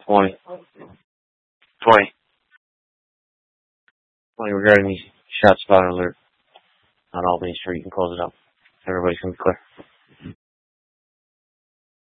20. 20. 20 regarding the shot spot alert on Albany Street. You can close it up. Everybody's going to be clear.